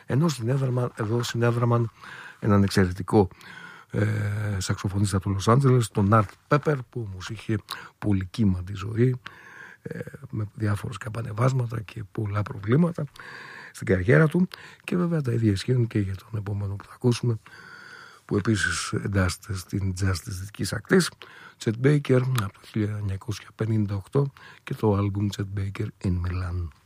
ενώ συνέδραμαν έναν εξαιρετικό σαξοφωνίστα του Λος Άντζελες, τον Art Pepper, που όμως είχε πολύ κύματη ζωή, με διάφορες καπανεβάσματα και πολλά προβλήματα στην καριέρα του. Και βέβαια τα ίδια ισχύουν και για τον επόμενο που θα ακούσουμε, που επίσης εντάσσεται στην jazz της δυτικής ακτής, Chet Baker από το 1958 και το άλμπουμ Chet Baker in Milan.